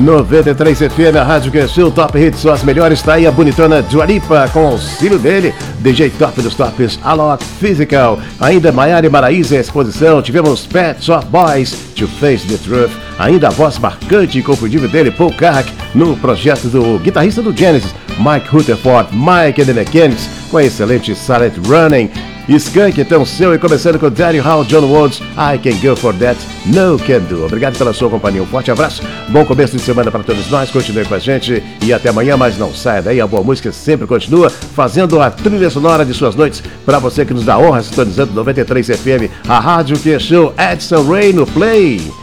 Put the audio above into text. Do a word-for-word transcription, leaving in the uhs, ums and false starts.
noventa e três F M, a Rádio que show, Top Hits, só as melhores. Está aí a bonitona Dua Lipa com o auxílio dele, D J Top dos Tops, Alok Physical. Ainda Maiara e Maraíza em exposição. Tivemos Pet Shop Boys, To Face the Truth. Ainda a voz marcante e inconfundível dele, Paul Carrack, no projeto do guitarrista do Genesis, Mike Rutherford, Mike and the Mechanics, com a excelente Silent Running. Skank, então, seu, e começando com Daddy Hall, John Woods, I Can Go For That, No Can Do. Obrigado pela sua companhia, um forte abraço, bom começo de semana para todos nós, continue com a gente e até amanhã, mas não saia daí, a boa música sempre continua, fazendo a trilha sonora de suas noites, para você que nos dá honra, sintonizando noventa e três F M, a Rádio que show, Edson Ray no Play.